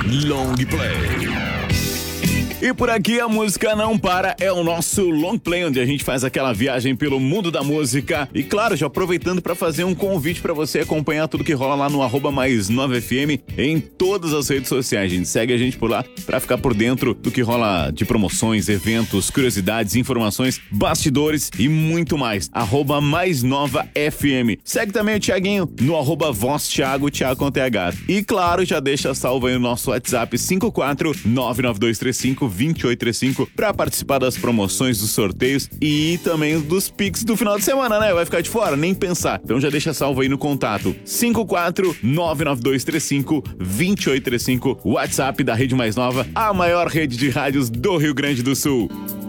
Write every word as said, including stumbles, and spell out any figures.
Long Play. E por aqui a música não para, é o nosso Long Play, onde a gente faz aquela viagem pelo mundo da música. E claro, já aproveitando para fazer um convite para você acompanhar tudo que rola lá no arroba mais nove F M em todas as redes sociais, gente. Segue a gente por lá para ficar por dentro do que rola de promoções, eventos, curiosidades, informações, bastidores e muito mais. Arroba mais nova F M. Segue também o Thiaguinho no arroba voz Thiago, Thiago com T H. E claro, já deixa salvo aí o nosso WhatsApp cinco quatro nove nove dois três cinco dois oito três cinco para participar das promoções, dos sorteios e também dos Pix do final de semana, né? Vai ficar de fora? Nem pensar. Então já deixa salvo aí no contato cinco quatro nove nove dois três cinco dois oito três cinco, WhatsApp da Rede Mais Nova, a maior rede de rádios do Rio Grande do Sul.